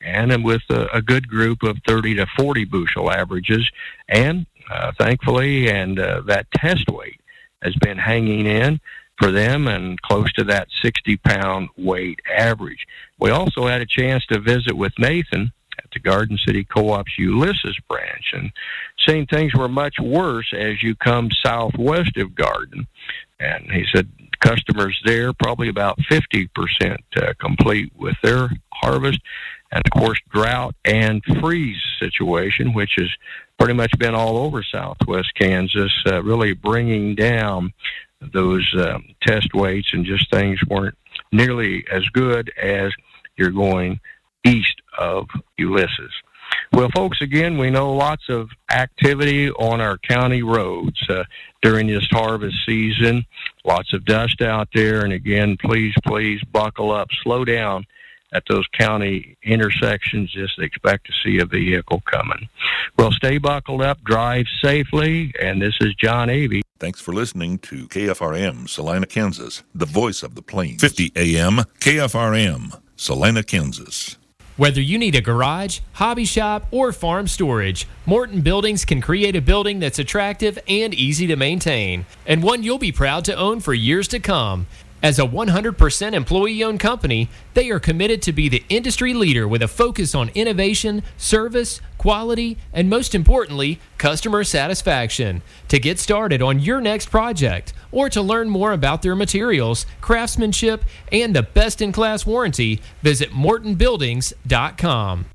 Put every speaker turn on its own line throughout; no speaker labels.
and with a good group of 30 to 40 bushel averages. And thankfully, that test weight has been hanging in for them and close to that 60-pound weight average. We also had a chance to visit with Nathan at the Garden City Co-op's Ulysses branch, and seeing things were much worse as you come southwest of Garden. And he said customers there probably about 50% complete with their harvest. And, of course, drought and freeze situation, which has pretty much been all over southwest Kansas, really bringing down those test weights, and just things weren't nearly as good as you're going east of Ulysses. Well, folks, again, we know lots of activity on our county roads during this harvest season, lots of dust out there, and again, please buckle up, slow down at those county intersections. Just expect to see a vehicle coming. Well, stay buckled up, drive safely, and this is John Avey.
Thanks for listening to KFRM, Salina, Kansas, the voice of the plains. 50 AM, KFRM, Salina, Kansas.
Whether you need a garage, hobby shop, or farm storage, Morton Buildings can create a building that's attractive and easy to maintain, and one you'll be proud to own for years to come. As a 100% employee-owned company, they are committed to be the industry leader with a focus on innovation, service, quality, and most importantly, customer satisfaction. To get started on your next project, or to learn more about their materials, craftsmanship, and the best-in-class warranty, visit MortonBuildings.com.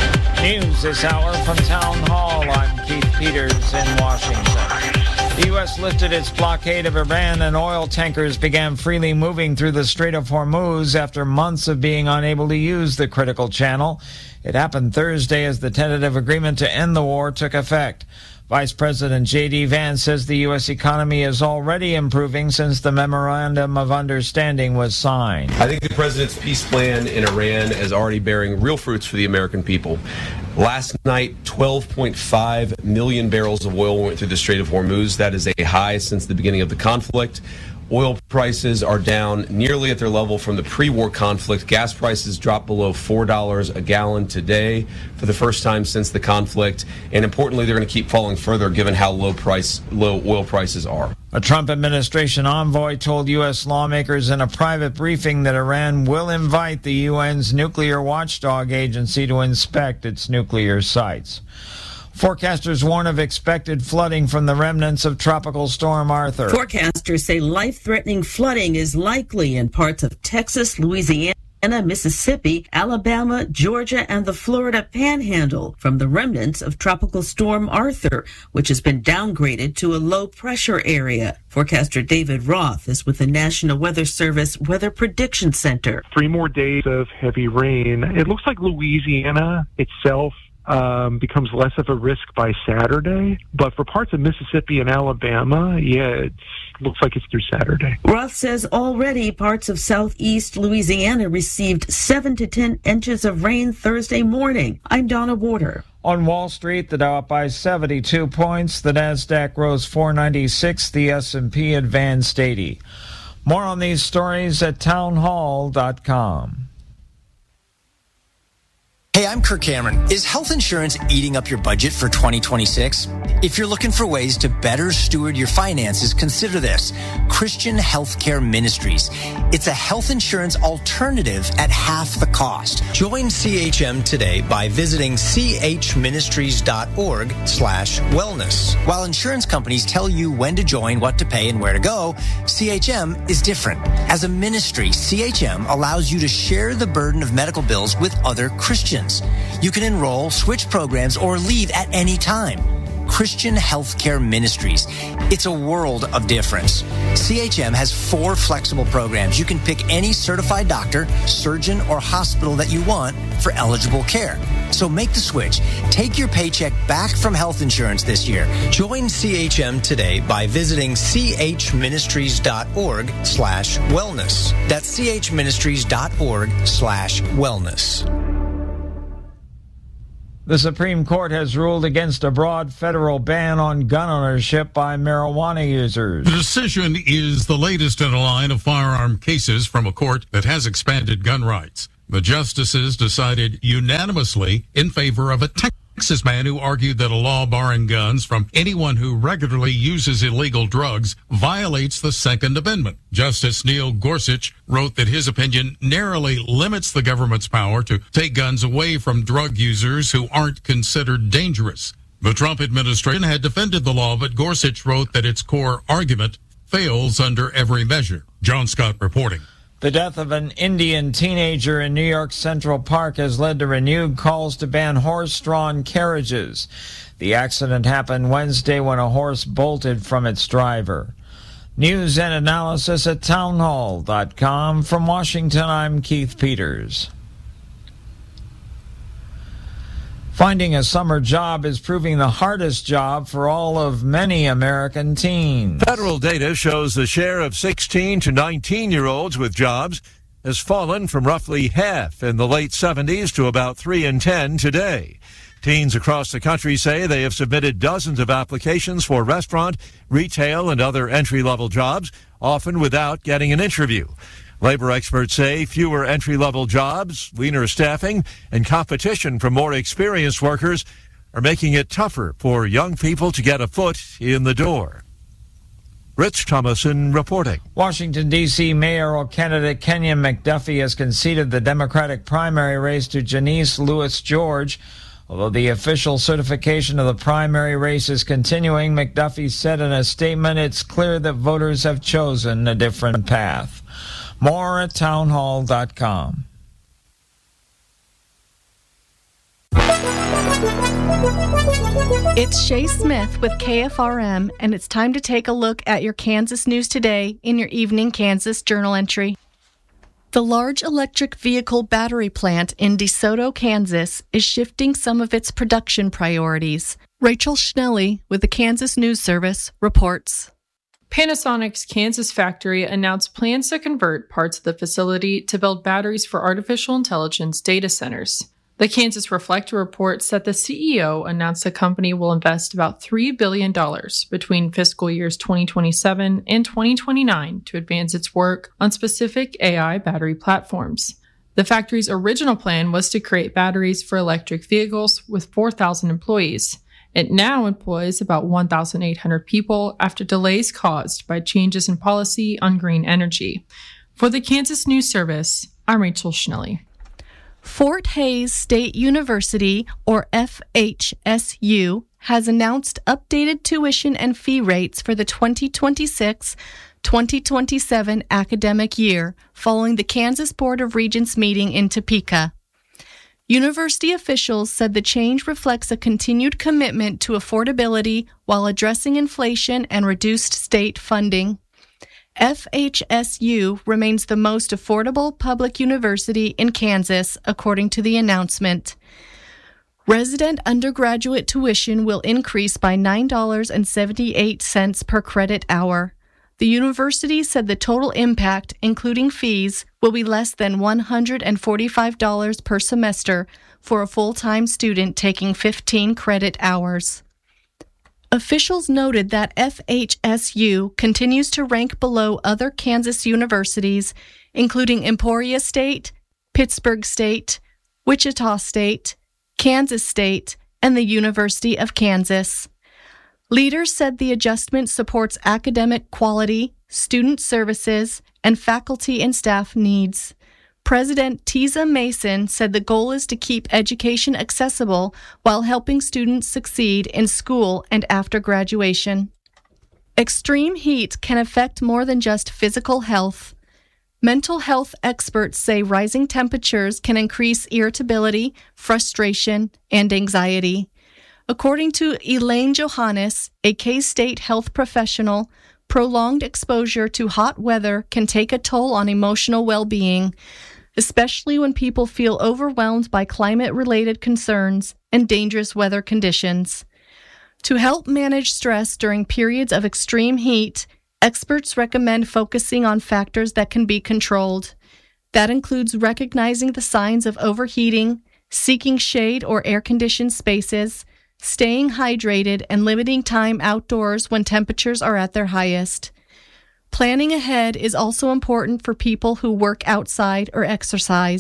News this hour from Town Hall. I'm Keith Peters in Washington. The U.S. lifted its blockade of Iran, and oil tankers began freely moving through the Strait of Hormuz after months of being unable to use the critical channel. It happened Thursday as the tentative agreement to end the war took effect. Vice President J.D. Vance says the U.S. economy is already improving since the Memorandum of Understanding was signed.
I think the president's peace plan in Iran is already bearing real fruits for the American people. Last night, 12.5 million barrels of oil went through the Strait of Hormuz. That is a high since the beginning of the conflict. Oil prices are down nearly at their level from the pre-war conflict. Gas prices dropped below $4 a gallon today for the first time since the conflict. And importantly, they're going to keep falling further given how low oil prices are.
A Trump administration envoy told U.S. lawmakers in a private briefing that Iran will invite the UN's nuclear watchdog agency to inspect its nuclear sites. Forecasters warn of expected flooding from the remnants of Tropical Storm Arthur.
Forecasters say life-threatening flooding is likely in parts of Texas, Louisiana, Mississippi, Alabama, Georgia, and the Florida Panhandle from the remnants of Tropical Storm Arthur, which has been downgraded to a low-pressure area. Forecaster David Roth is with the National Weather Service Weather Prediction Center.
3 more days of heavy rain. It looks like Louisiana itself becomes less of a risk by Saturday. But for parts of Mississippi and Alabama, it looks like it's through Saturday.
Roth says already parts of southeast Louisiana received 7 to 10 inches of rain Thursday morning. I'm Donna Warder.
On Wall Street, the Dow up by 72 points. The NASDAQ rose 496. The S&P advanced 80. More on these stories at townhall.com.
Hey, I'm Kirk Cameron. Is health insurance eating up your budget for 2026? If you're looking for ways to better steward your finances, consider this: Christian Healthcare Ministries. It's a health insurance alternative at half the cost. Join CHM today by visiting chministries.org/wellness. While insurance companies tell you when to join, what to pay, and where to go, CHM is different. As a ministry, CHM allows you to share the burden of medical bills with other Christians. You can enroll, switch programs, or leave at any time. Christian Healthcare Ministries. It's a world of difference. CHM has 4 flexible programs. You can pick any certified doctor, surgeon, or hospital that you want for eligible care. So make the switch. Take your paycheck back from health insurance this year. Join CHM today by visiting chministries.org/wellness. That's chministries.org/wellness.
The Supreme Court has ruled against a broad federal ban on gun ownership by marijuana users.
The decision is the latest in a line of firearm cases from a court that has expanded gun rights. The justices decided unanimously in favor of a Texas man who argued that a law barring guns from anyone who regularly uses illegal drugs violates the Second Amendment. Justice Neil Gorsuch wrote that his opinion narrowly limits the government's power to take guns away from drug users who aren't considered dangerous. The Trump administration had defended the law, but Gorsuch wrote that its core argument fails under every measure. John Scott reporting.
The death of an Indian teenager in New York Central Park has led to renewed calls to ban horse-drawn carriages. The accident happened Wednesday when a horse bolted from its driver. News and analysis at townhall.com. From Washington, I'm Keith Peters. Finding a summer job is proving the hardest job for all of many American teens.
Federal data shows the share of 16 to 19-year-olds with jobs has fallen from roughly half in the late 70s to about 3 in 10 today. Teens across the country say they have submitted dozens of applications for restaurant, retail, and other entry-level jobs, often without getting an interview. Labor experts say fewer entry-level jobs, leaner staffing, and competition from more experienced workers are making it tougher for young people to get a foot in the door. Rich Thomason reporting.
Washington, D.C. mayoral candidate Kenyon McDuffie has conceded the Democratic primary race to Janice Lewis George. Although the official certification of the primary race is continuing, McDuffie said in a statement it's clear that voters have chosen a different path. More at townhall.com.
It's Shay Smith with KFRM, and it's time to take a look at your Kansas news today in your Evening Kansas Journal entry. The large electric vehicle battery plant in DeSoto, Kansas, is shifting some of its production priorities. Rachel Schnelly with the Kansas News Service reports.
Panasonic's Kansas factory announced plans to convert parts of the facility to build batteries for artificial intelligence data centers. The Kansas Reflector reports that the CEO announced the company will invest about $3 billion between fiscal years 2027 and 2029 to advance its work on specific AI battery platforms. The factory's original plan was to create batteries for electric vehicles with 4,000 employees. It now employs about 1,800 people after delays caused by changes in policy on green energy. For the Kansas News Service, I'm Rachel Schnelly.
Fort Hays State University, or FHSU, has announced updated tuition and fee rates for the 2026-2027 academic year following the Kansas Board of Regents meeting in Topeka. University officials said the change reflects a continued commitment to affordability while addressing inflation and reduced state funding. FHSU remains the most affordable public university in Kansas, according to the announcement. Resident undergraduate tuition will increase by $9.78 per credit hour. The university said the total impact, including fees, will be less than $145 per semester for a full-time student taking 15 credit hours. Officials noted that FHSU continues to rank below other Kansas universities, including Emporia State, Pittsburgh State, Wichita State, Kansas State, and the University of Kansas. Leaders said the adjustment supports academic quality, student services, and faculty and staff needs. President Teza Mason said the goal is to keep education accessible while helping students succeed in school and after graduation. Extreme heat can affect more than just physical health. Mental health experts say rising temperatures can increase irritability, frustration, and anxiety. According to Elaine Johannes, a K-State health professional, prolonged exposure to hot weather can take a toll on emotional well-being, especially when people feel overwhelmed by climate-related concerns and dangerous weather conditions. To help manage stress during periods of extreme heat, experts recommend focusing on factors that can be controlled. That includes recognizing the signs of overheating, seeking shade or air-conditioned spaces, staying hydrated, and limiting time outdoors when temperatures are at their highest. Planning ahead is also important for people who work outside or exercise.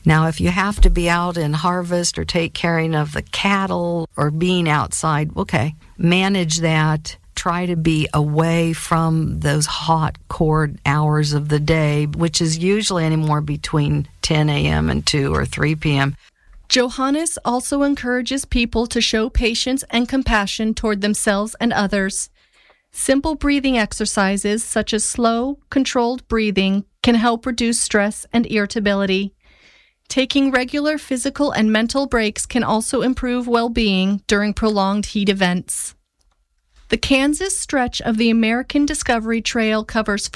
Now, if you have to be out in harvest or take care of the cattle or being outside, okay, manage that. Try to be away from those hot core hours of the day, which is usually anywhere between 10 a.m. and 2 or 3 p.m.
Johannes also encourages people to show patience and compassion toward themselves and others. Simple breathing exercises such as slow, controlled breathing can help reduce stress and irritability. Taking regular physical and mental breaks can also improve well-being during prolonged heat events. The Kansas stretch of the American Discovery Trail covers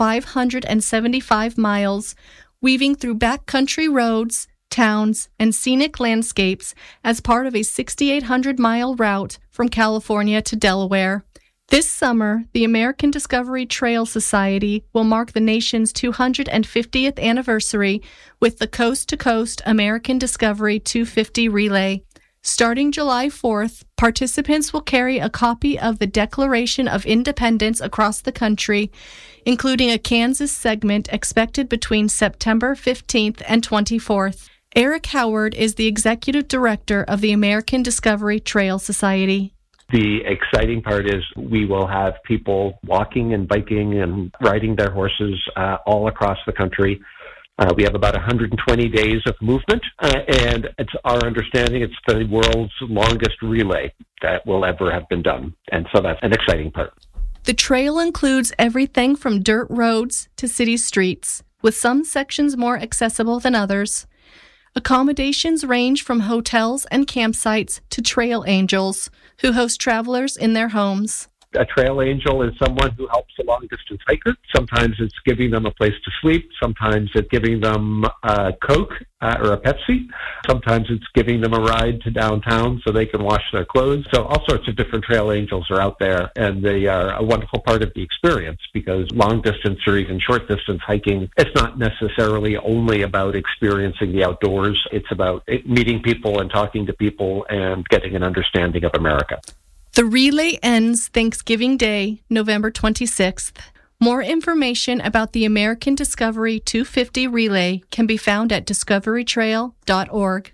575 miles, weaving through backcountry roads, towns, and scenic landscapes as part of a 6,800-mile route from California to Delaware. This summer, the American Discovery Trail Society will mark the nation's 250th anniversary with the Coast to Coast American Discovery 250 Relay. Starting July 4th, participants will carry a copy of the Declaration of Independence across the country, including a Kansas segment expected between September 15th and 24th. Eric Howard is the executive director of the American Discovery Trail Society.
The exciting part is we will have people walking and biking and riding their horses all across the country. We have about 120 days of movement, and it's our understanding it's the world's longest relay that will ever have been done. And so that's an exciting part.
The trail includes everything from dirt roads to city streets, with some sections more accessible than others. Accommodations range from hotels and campsites to trail angels, who host travelers in their homes.
A trail angel is someone who helps a long-distance hiker. Sometimes it's giving them a place to sleep. Sometimes it's giving them a Coke or a Pepsi. Sometimes it's giving them a ride to downtown so they can wash their clothes. So all sorts of different trail angels are out there, and they are a wonderful part of the experience because long-distance or even short-distance hiking, it's not necessarily only about experiencing the outdoors. It's about meeting people and talking to people and getting an understanding of America.
The relay ends Thanksgiving Day, November 26th. More information about the American Discovery 250 Relay can be found at discoverytrail.org.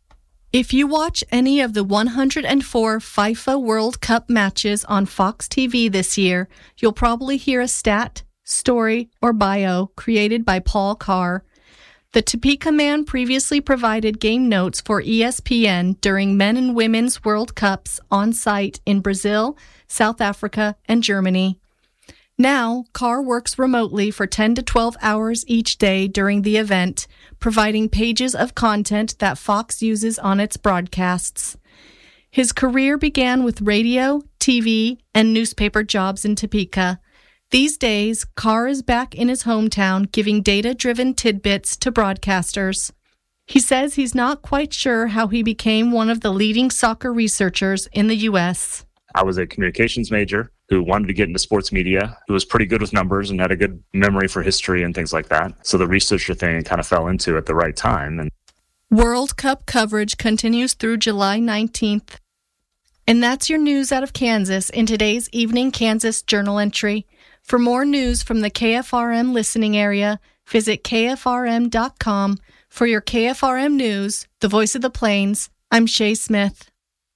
If you watch any of the 104 FIFA World Cup matches on Fox TV this year, you'll probably hear a stat, story, or bio created by Paul Carr. The Topeka man previously provided game notes for ESPN during men and women's World Cups on site in Brazil, South Africa, and Germany. Now, Carr works remotely for 10 to 12 hours each day during the event, providing pages of content that Fox uses on its broadcasts. His career began with radio, TV, and newspaper jobs in Topeka. These days, Carr is back in his hometown giving data-driven tidbits to broadcasters. He says he's not quite sure how he became one of the leading soccer researchers in the U.S.
I was a communications major who wanted to get into sports media, who was pretty good with numbers and had a good memory for history and things like that. So the researcher thing kind of fell into at the right time.
World Cup coverage continues through July 19th. And that's your news out of Kansas in today's Evening Kansas Journal entry. For more news from the KFRM listening area, visit KFRM.com. For your KFRM News, the voice of the Plains, I'm Shay Smith.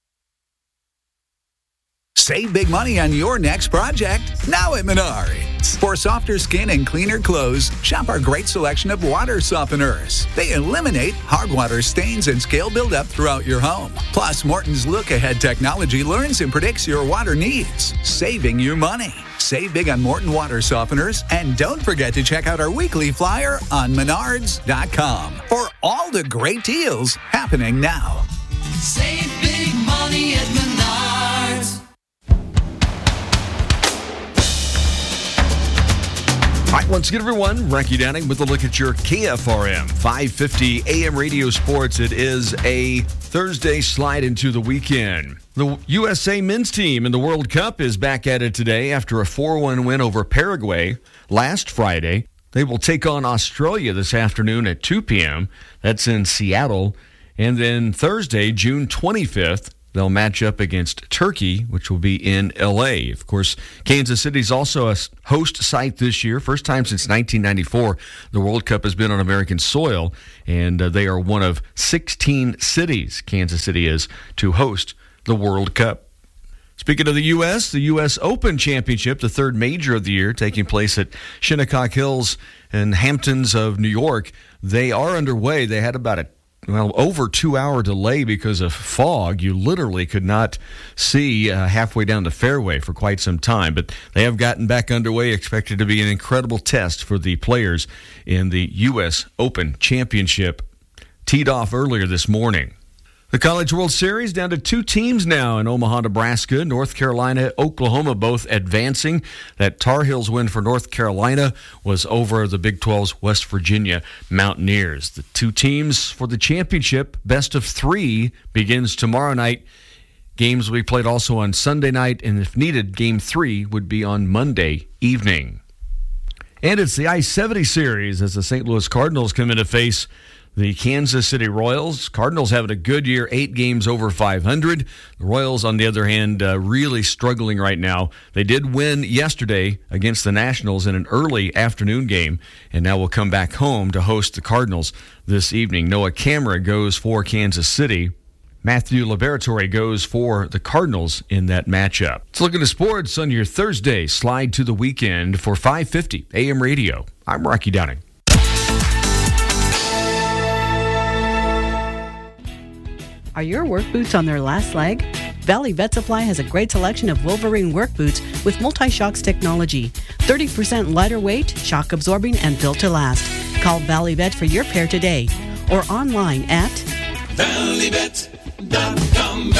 Save big money on your next project now at Menards. For softer skin and cleaner clothes, shop our great selection of water softeners. They eliminate hard water stains and scale buildup throughout your home. Plus, Morton's look-ahead technology learns and predicts your water needs, saving you money. Save big on Morton water softeners, and don't forget to check out our weekly flyer on Menards.com for all the great deals happening now.
Save big money at Menards.
All right, once again, everyone, Ranky Downing with a look at your KFRM 550 AM radio sports. It is a Thursday slide into the weekend. The USA men's team in the World Cup is back at it today after a 4-1 win over Paraguay last Friday. They will take on Australia this afternoon at 2 p.m. That's in Seattle. And then Thursday, June 25th, They'll match up against Turkey, which will be in L.A. Of course, Kansas City is also a host site this year. First time since 1994 the World Cup has been on American soil, and they are one of 16 cities, Kansas City is, to host the World Cup. Speaking of the U.S. Open Championship, the third major of the year, taking place at Shinnecock Hills and Hamptons of New York, they are underway. They had about over 2-hour delay because of fog. You literally could not see halfway down the fairway for quite some time, but they have gotten back underway, expected to be an incredible test for the players in the U.S. Open Championship. Teed off earlier this morning. The College World Series down to 2 teams now in Omaha, Nebraska. North Carolina, Oklahoma both advancing. That Tar Heels win for North Carolina was over the Big 12's West Virginia Mountaineers. The 2 teams for the championship, best of 3, begins tomorrow night. Games will be played also on Sunday night, and if needed, Game 3 would be on Monday evening. And it's the I-70 Series as the St. Louis Cardinals come in to face the Kansas City Royals. Cardinals having a good year, 8 games over 500. The Royals, on the other hand, really struggling right now. They did win yesterday against the Nationals in an early afternoon game, and now will come back home to host the Cardinals this evening. Noah Camara goes for Kansas City. Matthew Liberatore goes for the Cardinals in that matchup. Let's look at the sports on your Thursday slide to the weekend for 550 AM radio. I'm Rocky Downing.
Are your work boots on their last leg? Valley Vet Supply has a great selection of Wolverine work boots with multi-shocks technology. 30% lighter weight, shock absorbing, and built to last. Call Valley Vet for your pair today or online at valleyvet.com,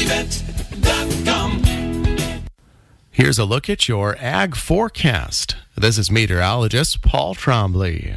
valleyvet.com.
Here's a look at your ag forecast. This is meteorologist Paul Trombley.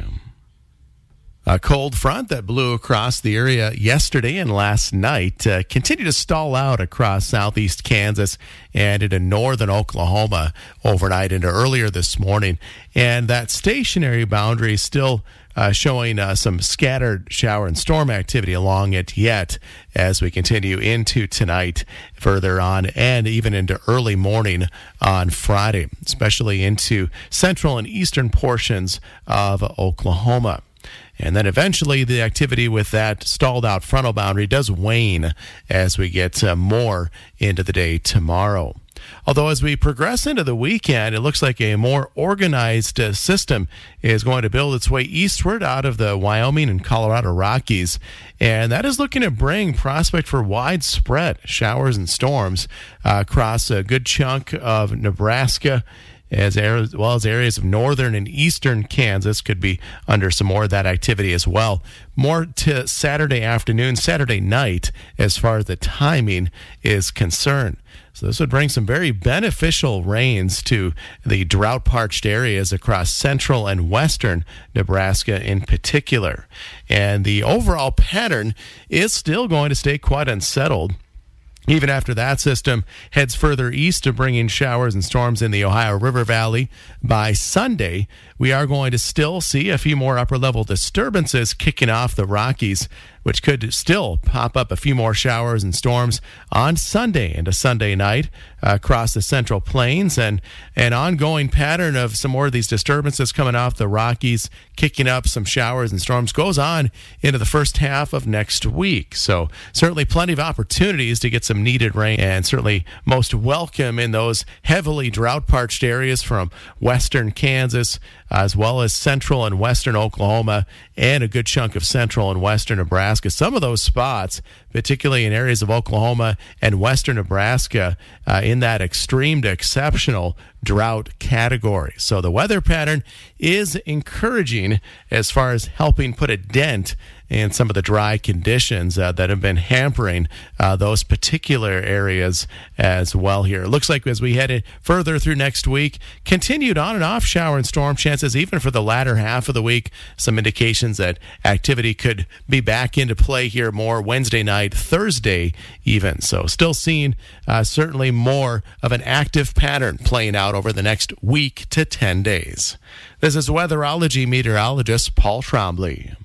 A cold front that blew across the area yesterday and last night continued to stall out across southeast Kansas and into northern Oklahoma overnight into earlier this morning. And that stationary boundary still showing some scattered shower and storm activity along it yet as we continue into tonight, further on, and even into early morning on Friday, especially into central and eastern portions of Oklahoma. And then eventually the activity with that stalled out frontal boundary does wane as we get more into the day tomorrow. Although as we progress into the weekend, it looks like a more organized system is going to build its way eastward out of the Wyoming and Colorado Rockies. And that is looking to bring prospect for widespread showers and storms across a good chunk of Nebraska, as well as areas of northern and eastern Kansas could be under some more of that activity as well. More to Saturday afternoon, Saturday night, as far as the timing is concerned. So this would bring some very beneficial rains to the drought-parched areas across central and western Nebraska in particular. And the overall pattern is still going to stay quite unsettled. Even after that system heads further east to bring in showers and storms in the Ohio River Valley, by Sunday, we are going to still see a few more upper-level disturbances kicking off the Rockies, which could still pop up a few more showers and storms on Sunday into Sunday night across the Central Plains, and an ongoing pattern of some more of these disturbances coming off the Rockies, kicking up some showers and storms, goes on into the first half of next week. So certainly plenty of opportunities to get some needed rain, and certainly most welcome in those heavily drought-parched areas from western Kansas, as well as central and western Oklahoma, and a good chunk of central and western Nebraska. Some of those spots, particularly in areas of Oklahoma and western Nebraska, in that extreme to exceptional drought category. So the weather pattern is encouraging as far as helping put a dent in some of the dry conditions that have been hampering those particular areas as well here. It looks like as we head further through next week, continued on and off shower and storm chances even for the latter half of the week. Some indications that activity could be back into play here more Wednesday night, Thursday even. So still seeing certainly more of an active pattern playing out over the next week to 10 days. This is weatherology meteorologist Paul Trombley.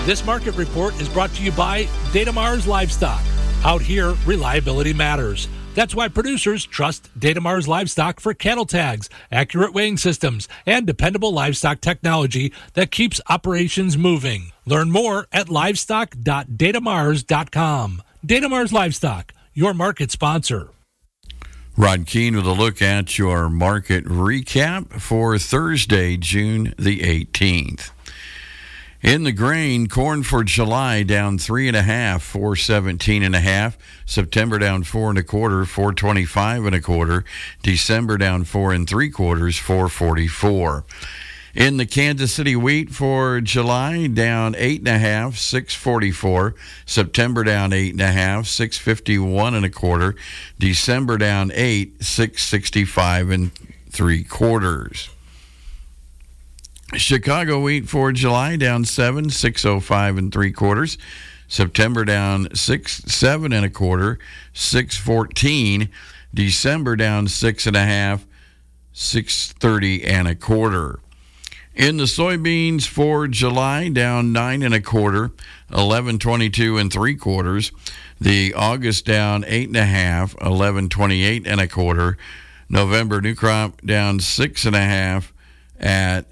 This market report is brought to you by Datamars Livestock. Out here, reliability matters. That's why producers trust Datamars Livestock for cattle tags, accurate weighing systems, and dependable livestock technology that keeps operations moving. Learn more at livestock.datamars.com. Datamars Livestock, your market sponsor.
Rod Keene with a look at your market recap for Thursday, June the 18th. In the grain, corn for July down 3.5, 417.5. September down 4 1/4, 425 1/4. December down 4 3/4, 444. In the Kansas City wheat for July, down 8.5, 644. September down 8.5, 651 1/4. December down 8, 665 3/4. Chicago wheat for July down 7, 605 3/4. September down 6, 7 1/4, 614. December down 6.5, 630 1/4. In the soybeans for July, down 9 1/4, 1122 3/4. The August down 8.5, 1128 1/4. November new crop down 6.5 at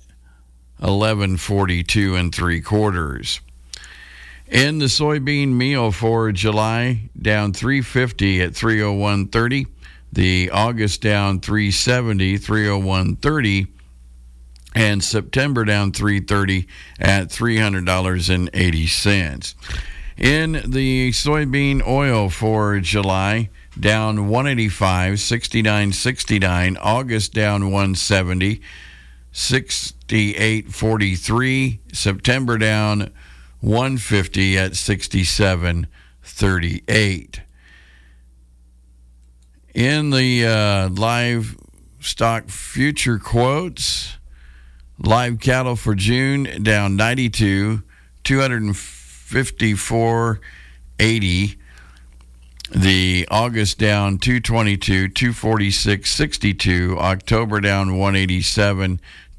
1142 3/4. In the soybean meal for July, down 350 at 301.30. The August down 370, 301.30. And September down 330 at $300.80. In the soybean oil for July, down 185, 69.69. August down 170, 68.43. September down 150 at 67.38. In the livestock future quotes, live cattle for June down 92, 254.80. The August down 222, 246.62. October down 187,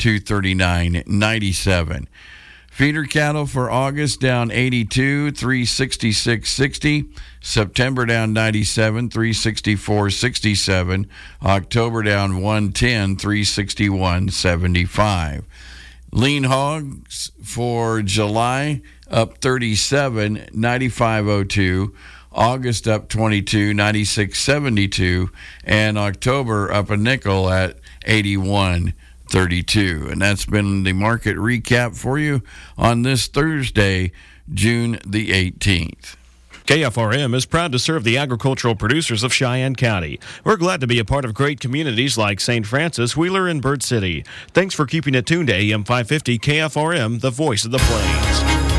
239.97. Feeder cattle for August down 82, 366.60. September down 97, 364.67. October down 110, 361.75. Lean hogs for July up 37, 95.02. August up 22, 96.72. And October up a nickel at 81.32. And that's been the market recap for you on this Thursday, June the 18th.
KFRM is proud to serve the agricultural producers of Cheyenne County. We're glad to be a part of great communities like St. Francis, Wheeler, and Bird City. Thanks for keeping it tuned to AM 550 KFRM, the voice of the plains.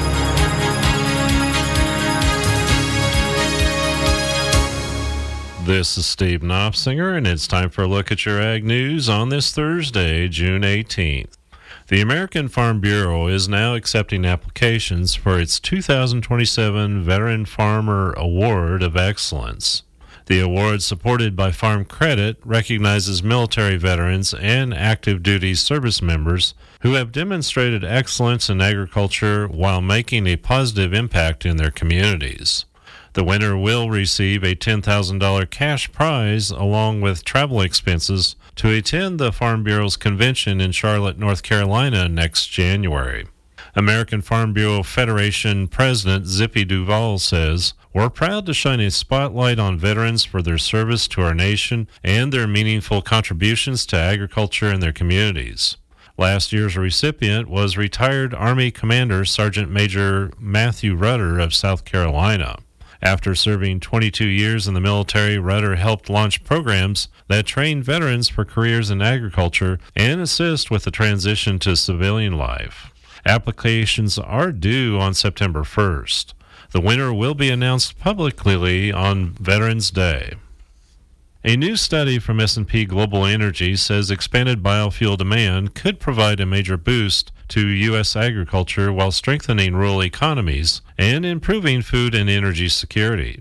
This is Steve Knopfsinger, and it's time for a look at your ag news on this Thursday, June 18th. The American Farm Bureau is now accepting applications for its 2027 Veteran Farmer Award of Excellence. The award, supported by Farm Credit, recognizes military veterans and active duty service members who have demonstrated excellence in agriculture while making a positive impact in their communities. The winner will receive a $10,000 cash prize along with travel expenses to attend the Farm Bureau's convention in Charlotte, North Carolina next January. American Farm Bureau Federation President Zippy Duval says, "We're proud to shine a spotlight on veterans for their service to our nation and their meaningful contributions to agriculture in their communities." Last year's recipient was retired Army Commander Sergeant Major Matthew Rudder of South Carolina. After serving 22 years in the military, Rudder helped launch programs that train veterans for careers in agriculture and assist with the transition to civilian life. Applications are due on September 1st. The winner will be announced publicly on Veterans Day. A new study from S&P Global Energy says expanded biofuel demand could provide a major boost to U.S. agriculture while strengthening rural economies and improving food and energy security.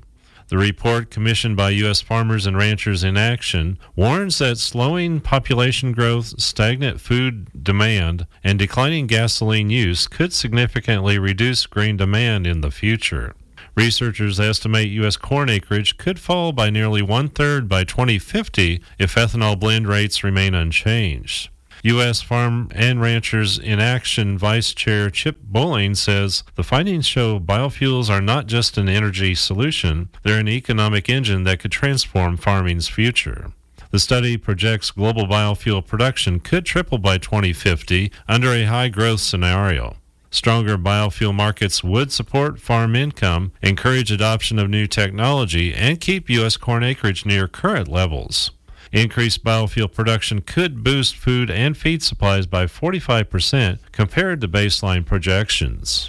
The report, commissioned by U.S. Farmers and Ranchers in Action, warns that slowing population growth, stagnant food demand, and declining gasoline use could significantly reduce grain demand in the future. Researchers estimate U.S. corn acreage could fall by nearly one-third by 2050 if ethanol blend rates remain unchanged. U.S. Farm and Ranchers in Action Vice Chair Chip Bowling says the findings show biofuels are not just an energy solution, they're an economic engine that could transform farming's future. The study projects global biofuel production could triple by 2050 under a high-growth scenario. Stronger biofuel markets would support farm income, encourage adoption of new technology, and keep U.S. corn acreage near current levels. Increased biofuel production could boost food and feed supplies by 45% compared to baseline projections.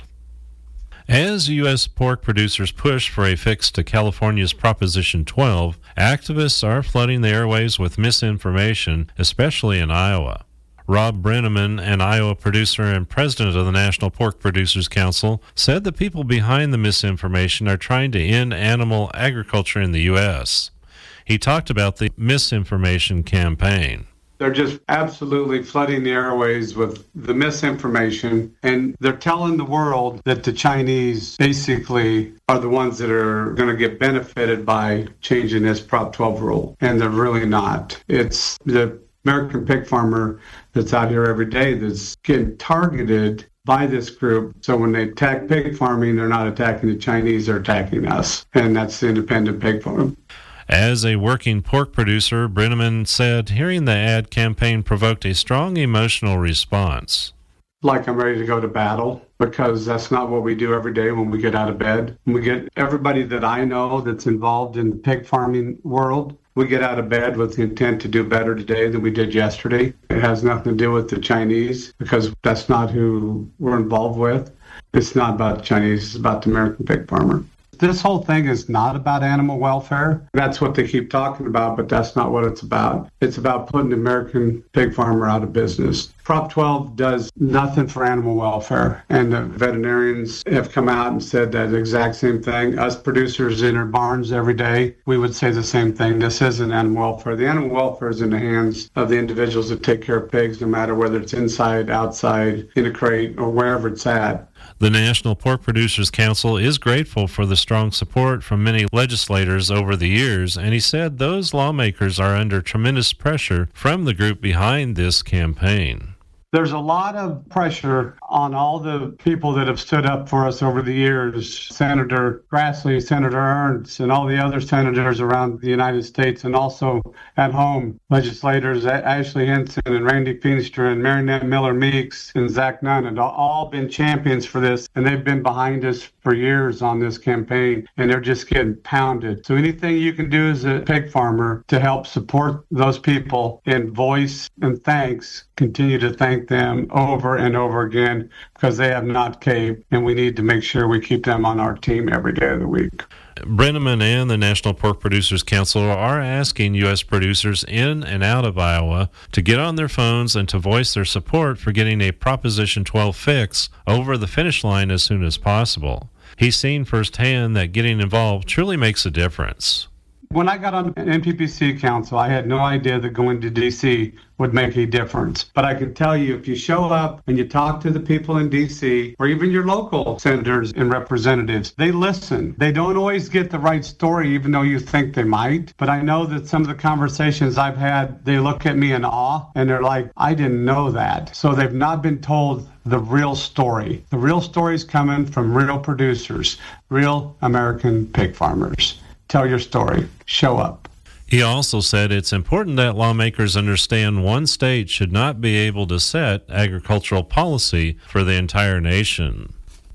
As U.S. pork producers push for a fix to California's Proposition 12, activists are flooding the airwaves with misinformation, especially in Iowa. Rob Brenneman, an Iowa producer and president of the National Pork Producers Council, said the people behind the misinformation are trying to end animal agriculture in the U.S. He talked about the misinformation campaign.
They're just absolutely flooding the airways with the misinformation, and they're telling the world that the Chinese basically are the ones that are going to get benefited by changing this Prop 12 rule, and they're really not. It's the American pig farmer that's out here every day that's getting targeted by this group. So when they attack pig farming, they're not attacking the Chinese, they're attacking us, and that's the independent pig farm.
As a working pork producer, Brenneman said hearing the ad campaign provoked a strong emotional response.
Like I'm ready to go to battle, because that's not what we do every day when we get out of bed. We get everybody that I know that's involved in the pig farming world, we get out of bed with the intent to do better today than we did yesterday. It has nothing to do with the Chinese, because that's not who we're involved with. It's not about the Chinese, it's about the American pig farmer. This whole thing is not about animal welfare. That's what they keep talking about, but that's not what it's about. It's about putting the American pig farmer out of business. Prop 12 does nothing for animal welfare, and the veterinarians have come out and said that exact same thing. Us producers in our barns every day, we would say the same thing. This isn't animal welfare. The animal welfare is in the hands of the individuals that take care of pigs, no matter whether it's inside, outside, in a crate, or wherever it's at.
The National Pork Producers Council is grateful for the strong support from many legislators over the years, and he said those lawmakers are under tremendous pressure from the group behind this campaign.
There's a lot of pressure on all the people that have stood up for us over the years. Senator Grassley, Senator Ernst, and all the other senators around the United States, and also at home, legislators Ashley Henson and Randy Feenstra and Marinette Miller-Meeks and Zach Nunn have all been champions for this, and they've been behind us for years on this campaign, and they're just getting pounded. So anything you can do as a pig farmer to help support those people in voice and thanks, continue to thank them over and over again, because they have not caved, and we need to make sure we keep them on our team every day of the week.
Brenneman and the National Pork Producers Council are asking U.S. producers in and out of Iowa to get on their phones and to voice their support for getting a Proposition 12 fix over the finish line as soon as possible. He's seen firsthand that getting involved truly makes a difference.
When I got on NPPC Council, I had no idea that going to D.C. would make a difference. But I can tell you, if you show up and you talk to the people in D.C., or even your local senators and representatives, they listen. They don't always get the right story, even though you think they might. But I know that some of the conversations I've had, they look at me in awe, and they're like, I didn't know that. So they've not been told the real story. The real story is coming from real producers, real American pig farmers. Tell your story. Show up.
He also said it's important that lawmakers understand one state should not be able to set agricultural policy for the entire nation.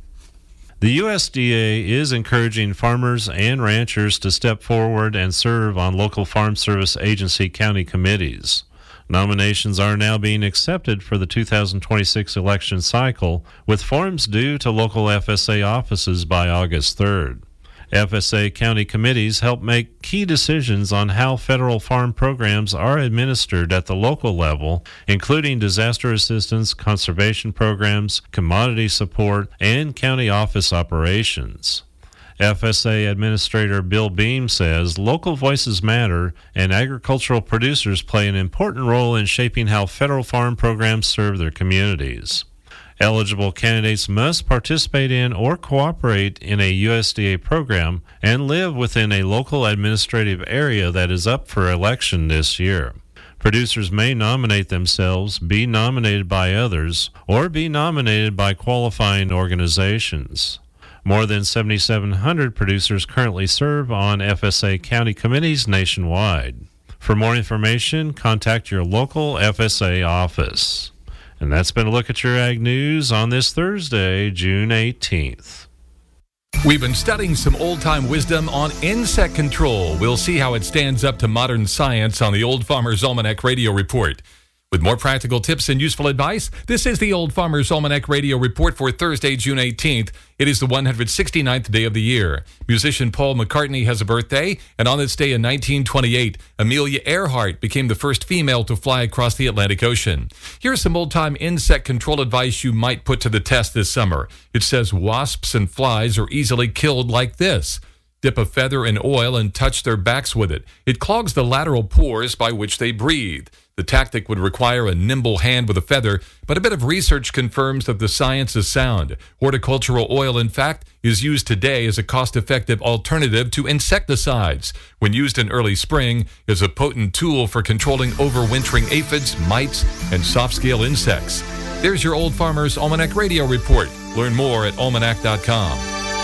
The USDA is encouraging farmers and ranchers to step forward and serve on local Farm Service Agency county committees. Nominations are now being accepted for the 2026 election cycle, with forms due to local FSA offices by August 3rd. FSA county committees help make key decisions on how federal farm programs are administered at the local level, including disaster assistance, conservation programs, commodity support, and county office operations. FSA Administrator Bill Beam says local voices matter and agricultural producers play an important role in shaping how federal farm programs serve their communities. Eligible candidates must participate in or cooperate in a USDA program and live within a local administrative area that is up for election this year. Producers may nominate themselves, be nominated by others, or be nominated by qualifying organizations. More than 7,700 producers currently serve on FSA county committees nationwide. For more information, contact your local FSA office. And that's been a look at your Ag News on this Thursday, June 18th.
We've been studying some old-time wisdom on insect control. We'll see how it stands up to modern science on the Old Farmer's Almanac Radio Report. With more practical tips and useful advice, this is the Old Farmer's Almanac Radio Report for Thursday, June 18th. It is the 169th day of the year. Musician Paul McCartney has a birthday, and on this day in 1928, Amelia Earhart became the first female to fly across the Atlantic Ocean. Here's some old-time insect control advice you might put to the test this summer. It says wasps and flies are easily killed like this. Dip a feather in oil and touch their backs with it. It clogs the lateral pores by which they breathe. The tactic would require a nimble hand with a feather, but a bit of research confirms that the science is sound. Horticultural oil, in fact, is used today as a cost-effective alternative to insecticides. When used in early spring, is a potent tool for controlling overwintering aphids, mites, and soft-scale insects. There's your Old Farmer's Almanac Radio Report. Learn more at almanac.com.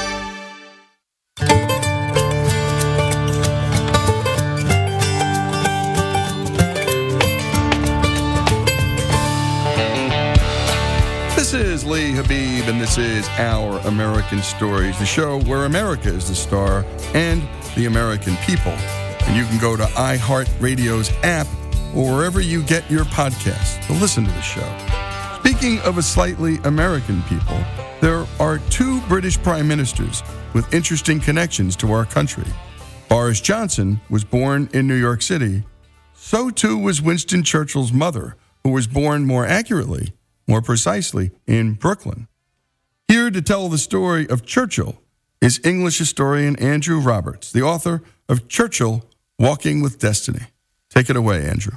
This is Lee Habib, and this is Our American Stories, the show where America is the star and the American people. And you can go to iHeartRadio's app or wherever you get your podcasts to listen to the show. Speaking of a slightly American people, there are two British prime ministers with interesting connections to our country. Boris Johnson was born in New York City. So too was Winston Churchill's mother, who was born more accurately, more precisely, in Brooklyn. Here to tell the story of Churchill is English historian Andrew Roberts, the author of Churchill, Walking with Destiny. Take it away, Andrew.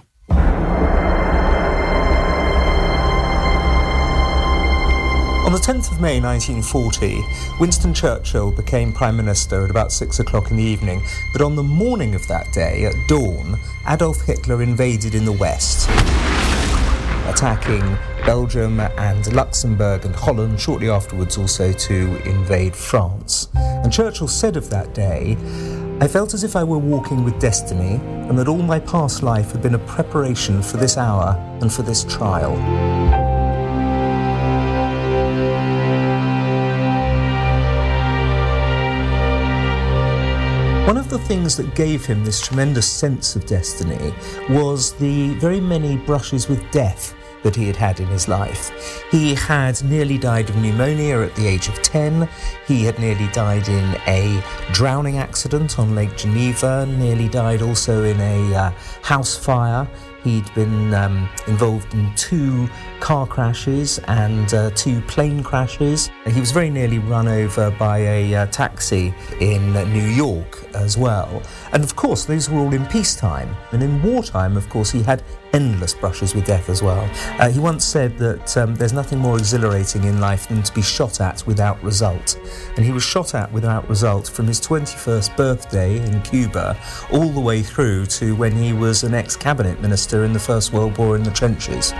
On the 10th of May 1940, Winston Churchill became Prime Minister at about 6 o'clock in the evening, but on the morning of that day, at dawn, Adolf Hitler invaded in the west, attacking Belgium and Luxembourg and Holland, shortly afterwards also to invade France. And Churchill said of that day, "I felt as if I were walking with destiny, and that all my past life had been a preparation for this hour and for this trial." One of the things that gave him this tremendous sense of destiny was the very many brushes with death that he had had in his life. He had nearly died of pneumonia at the age of 10. He had nearly died in a drowning accident on Lake Geneva, nearly died also in a house fire. He'd been involved in 2 car crashes and 2 plane crashes. He was very nearly run over by a taxi in New York as well. And of course, these were all in peacetime. And in wartime, of course, he had endless brushes with death as well. He once said that there's nothing more exhilarating in life than to be shot at without result. And he was shot at without result from his 21st birthday in Cuba all the way through to when he was an ex-cabinet minister in the First World War in the trenches.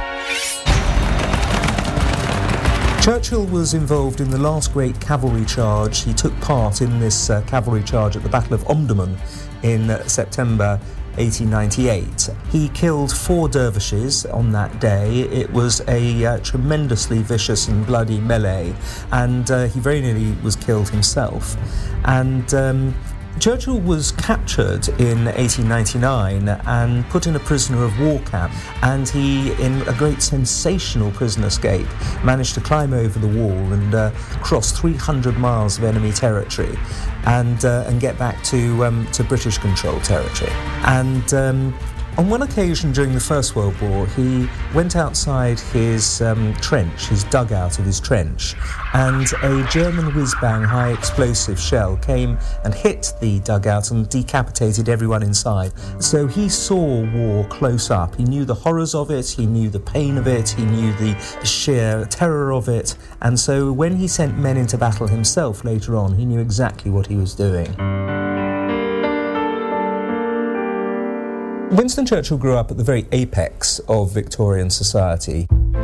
Churchill was involved in the last great cavalry charge. He took part in this cavalry charge at the Battle of Omdurman in September 1898. He killed 4 dervishes on that day. It was a tremendously vicious and bloody melee, and he very nearly was killed himself. And Churchill was captured in 1899 and put in a prisoner of war camp, and he, in a great sensational prison escape, managed to climb over the wall and cross 300 miles of enemy territory and get back to British-controlled territory. And On one occasion during the First World War, he went outside his trench, his dugout of his trench, and a German whiz-bang high-explosive shell came and hit the dugout and decapitated everyone inside. So he saw war close up. He knew the horrors of it, he knew the pain of it, he knew the sheer terror of it, and so when he sent men into battle himself later on, he knew exactly what he was doing. Winston Churchill grew up at the very apex of Victorian society.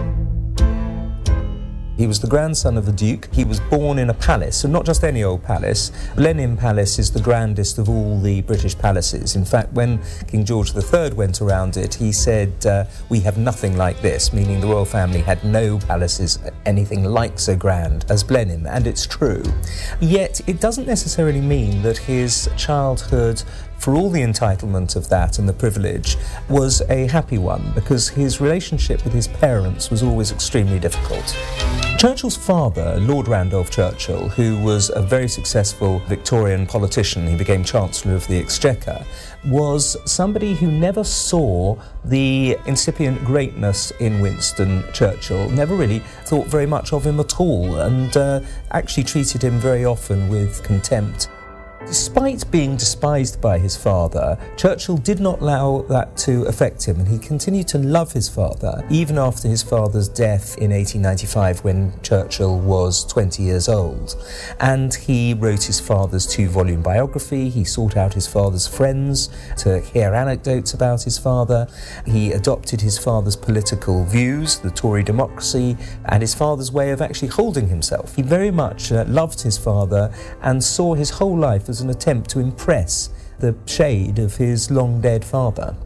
He was the grandson of a duke. He was born in a palace, and not just any old palace. Blenheim Palace is the grandest of all the British palaces. In fact, when King George III went around it, he said, we have nothing like this, meaning the royal family had no palaces anything like so grand as Blenheim, and it's true. Yet, it doesn't necessarily mean that his childhood, for all the entitlement of that and the privilege, was a happy one, because his relationship with his parents was always extremely difficult. Churchill's father, Lord Randolph Churchill, who was a very successful Victorian politician, he became Chancellor of the Exchequer, was somebody who never saw the incipient greatness in Winston Churchill, never really thought very much of him at all, and actually treated him very often with contempt. Despite being despised by his father, Churchill did not allow that to affect him, and he continued to love his father, even after his father's death in 1895 when Churchill was 20 years old. And he wrote his father's 2-volume biography, he sought out his father's friends to hear anecdotes about his father, he adopted his father's political views, the Tory democracy, and his father's way of actually holding himself. He very much loved his father and saw his whole life as an attempt to impress the shade of his long-dead father.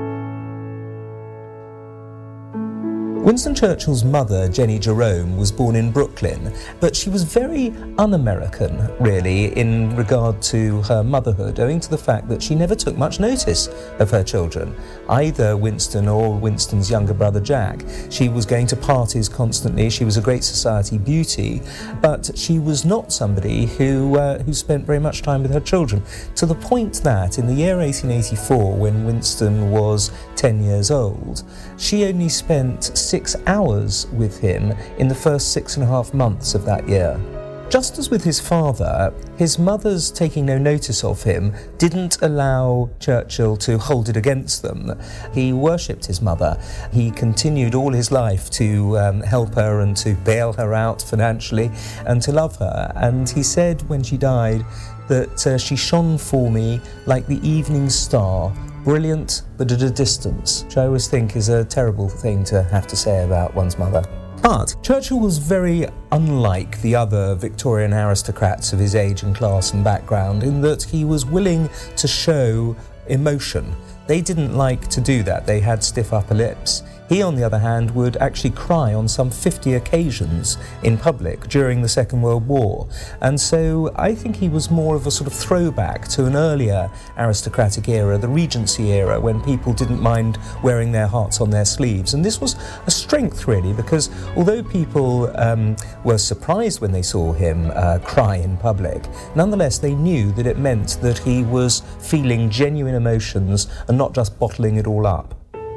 Winston Churchill's mother, Jenny Jerome, was born in Brooklyn, but she was very un-American, really, in regard to her motherhood, owing to the fact that she never took much notice of her children, either Winston or Winston's younger brother Jack. She was going to parties constantly, she was a great society beauty, but she was not somebody who spent very much time with her children, to the point that in the year 1884, when Winston was 10 years old, she only spent 6 hours with him in the first 6.5 months of that year. Just as with his father, his mother's taking no notice of him didn't allow Churchill to hold it against them. He worshipped his mother. He continued all his life to help her and to bail her out financially and to love her. And he said when she died that she shone for me like the evening star, brilliant but at a distance, which I always think is a terrible thing to have to say about one's mother. But Churchill was very unlike the other Victorian aristocrats of his age and class and background in that he was willing to show emotion. They didn't like to do that. They had stiff upper lips. He, on the other hand, would actually cry on some 50 occasions in public during the Second World War. And so I think he was more of a sort of throwback to an earlier aristocratic era, the Regency era, when people didn't mind wearing their hearts on their sleeves. And this was a strength, really, because although people were surprised when they saw him cry in public, nonetheless they knew that it meant that he was feeling genuine emotions and not just bottling it all up.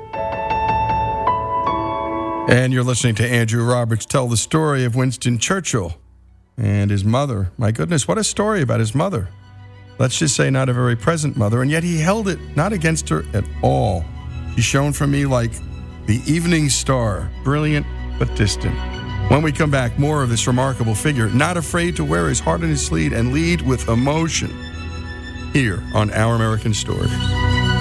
And you're listening to Andrew Roberts tell the story of Winston Churchill and his mother. My goodness, what a story about his mother. Let's just say not a very present mother, and yet he held it not against her at all. She shone for me like the evening star, brilliant but distant. When we come back, more of this remarkable figure, not afraid to wear his heart on his sleeve and lead with emotion, here on Our American Stories.